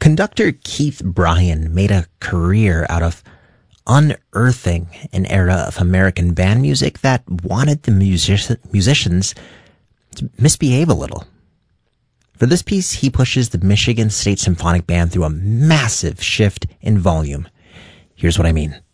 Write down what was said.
Conductor Keith Bryan made a career out of unearthing an era of American band music that wanted the musicians to misbehave a little. For this piece, he pushes the Michigan State Symphonic Band through a massive shift in volume. Here's what I mean.